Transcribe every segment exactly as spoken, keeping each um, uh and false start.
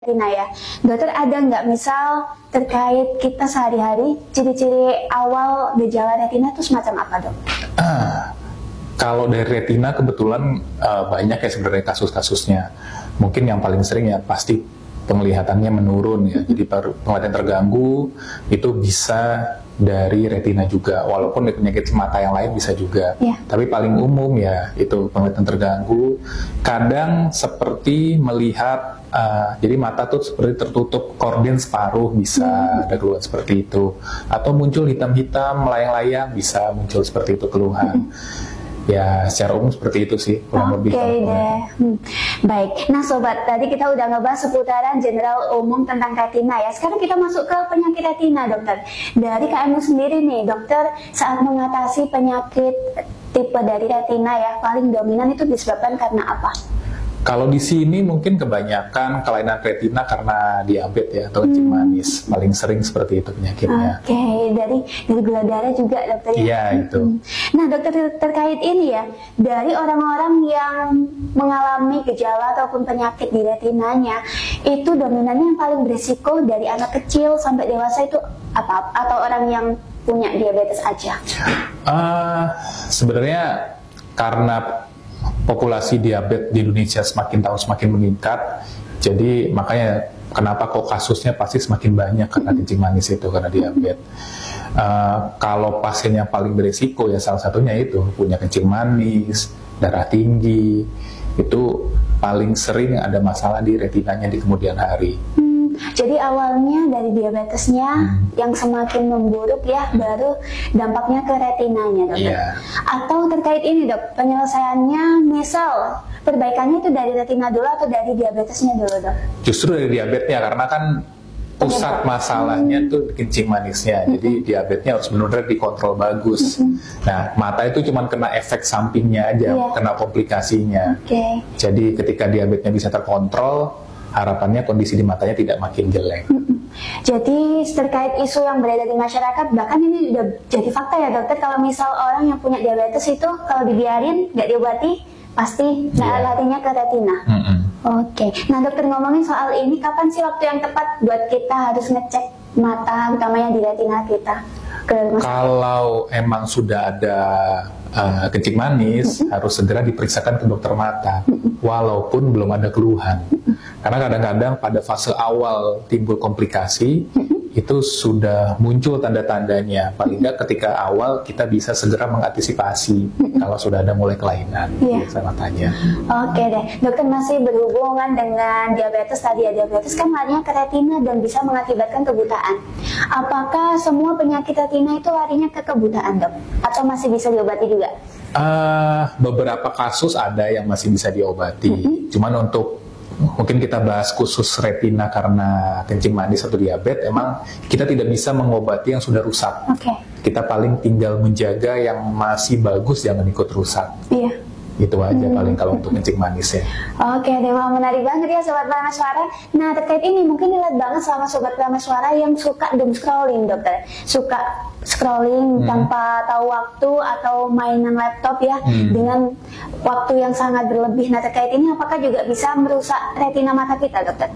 retina ya, dokter ada nggak misal terkait kita sehari-hari ciri-ciri awal gejala retina itu semacam apa dok? Ah, kalau dari retina kebetulan uh, banyak ya sebenarnya kasus-kasusnya. Mungkin yang paling sering ya pasti penglihatannya menurun ya. Jadi penglihatan terganggu itu bisa dari retina juga, walaupun penyakit mata yang lain bisa juga. Yeah. Tapi paling umum ya itu penglihatan terganggu. Kadang seperti melihat, uh, jadi mata tuh seperti tertutup korden separuh bisa hmm. ada keluhan seperti itu. Atau muncul hitam-hitam melayang-layang bisa muncul seperti itu keluhan. Hmm. Ya secara umum seperti itu sih kurang lebih. Oke deh. Hmm. Baik. Nah sobat, tadi kita udah ngebahas seputaran general umum tentang retina ya. Sekarang kita masuk ke penyakit retina dokter. Dari K M U sendiri nih dokter, saat mengatasi penyakit tipe dari retina ya paling dominan itu disebabkan karena apa? Kalau di sini mungkin kebanyakan kelainan retina karena diabetes ya atau kencing manis, hmm. paling sering seperti itu penyakitnya. Oke, okay. dari dari gula darah juga dokter ya. Iya itu. Nah dokter terkait ini ya, dari orang-orang yang mengalami gejala ataupun penyakit di retinanya, itu dominannya yang paling berisiko dari anak kecil sampai dewasa itu apa? Atau orang yang punya diabetes aja? Uh, sebenarnya karena populasi diabetes di Indonesia semakin tahun semakin meningkat, jadi makanya kenapa kok kasusnya pasti semakin banyak karena kencing manis itu, karena diabetes. Uh, kalau pasien yang paling berisiko ya salah satunya itu punya kencing manis, darah tinggi, itu paling sering ada masalah di retinanya di kemudian hari. Jadi awalnya dari diabetesnya hmm. yang semakin memburuk ya, hmm. baru dampaknya ke retinanya dok. Yeah. Atau terkait ini dok, penyelesaiannya misal perbaikannya itu dari retina dulu atau dari diabetesnya dulu dok? Justru dari diabetesnya, karena kan pusat masalahnya hmm. tuh kencing manisnya, hmm. jadi diabetesnya harus benar-benar dikontrol bagus. Hmm. Nah mata itu cuma kena efek sampingnya aja, yeah. kena komplikasinya. Okay. Jadi ketika diabetesnya bisa terkontrol, harapannya kondisi di matanya tidak makin jelek. Jadi terkait isu yang beredar di masyarakat, bahkan ini udah jadi fakta ya dokter, kalau misal orang yang punya diabetes itu kalau dibiarin nggak diobati pasti nggak yeah. larinya ke retina. Mm -hmm. Oke, okay. Nah dokter ngomongin soal ini, kapan sih waktu yang tepat buat kita harus ngecek mata, utamanya di retina kita? Kalau emang sudah ada uh, kencing manis, mm-hmm. harus segera diperiksakan ke dokter mata, mm-hmm. walaupun belum ada keluhan. Mm-hmm. Karena kadang-kadang pada fase awal timbul komplikasi, mm-hmm. itu sudah muncul tanda-tandanya. Paling nggak ketika awal kita bisa segera mengantisipasi mm-hmm. kalau sudah ada mulai kelainan yeah. di matanya. Oke deh, dokter masih berhubungan dengan diabetes tadi ya. Diabetes kan larinya ke retina dan bisa mengakibatkan kebutaan. Apakah semua penyakit retina itu larinya ke kebutaan dok? Atau masih bisa diobati juga? Uh, beberapa kasus ada yang masih bisa diobati. Mm-hmm. Cuman untuk mungkin kita bahas khusus retina karena kencing manis atau diabetes, emang kita tidak bisa mengobati yang sudah rusak. Okay. Kita paling tinggal menjaga yang masih bagus, jangan ikut rusak. Iya. Itu aja hmm. paling kalau untuk kencing manis ya. Oke, deh, menarik banget ya Sobat Prama Suara. Nah terkait ini mungkin dilihat banget sama Sobat Prama Suara yang suka doom scrolling dokter, suka scrolling hmm. tanpa tahu waktu atau mainan laptop ya hmm. dengan waktu yang sangat berlebih. Nah terkait ini apakah juga bisa merusak retina mata kita dokter?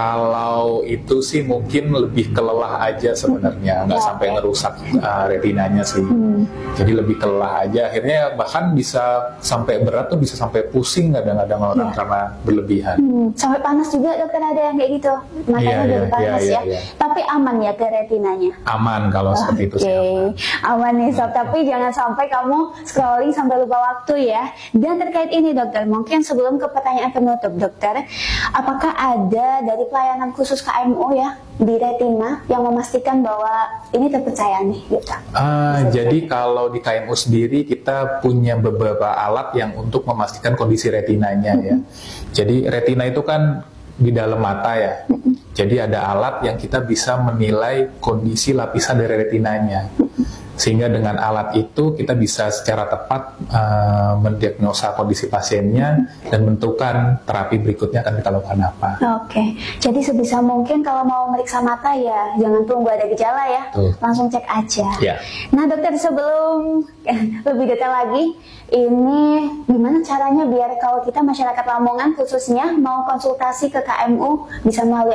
Kalau itu sih mungkin lebih kelelah aja sebenarnya, nggak ya, sampai ngerusak uh, retinanya sih. Hmm. Jadi lebih kelelah aja, akhirnya bahkan bisa sampai berat tuh, bisa sampai pusing kadang-kadang orang ya. Karena berlebihan. Hmm. Sampai panas juga dokter, ada yang kayak gitu, matanya ya, jadi ya, panas ya, ya. ya. Tapi aman ya ke retinanya? Aman kalau oh, seperti itu sih. Aman. Aman nih sob, tapi jangan sampai kamu scrolling sampai lupa waktu ya. Dan terkait ini dokter, mungkin sebelum ke pertanyaan penutup dokter, apakah ada dari dari pelayanan khusus K M U ya di retina yang memastikan bahwa ini terpercaya nih gitu? Uh, jadi kalau di K M U sendiri kita punya beberapa alat yang untuk memastikan kondisi retinanya mm-hmm. ya. Jadi retina itu kan di dalam mata ya. Mm-hmm. Jadi ada alat yang kita bisa menilai kondisi lapisan dari retinanya. Mm-hmm. Sehingga dengan alat itu kita bisa secara tepat uh, mendiagnosa kondisi pasiennya dan menentukan terapi berikutnya akan kita lakukan apa. Oke, jadi sebisa mungkin kalau mau meriksa mata ya jangan tunggu ada gejala ya, Tuh. langsung cek aja. Ya. Nah dokter, sebelum lebih detail lagi, ini gimana caranya biar kalau kita masyarakat Lamongan khususnya mau konsultasi ke K M U bisa melalui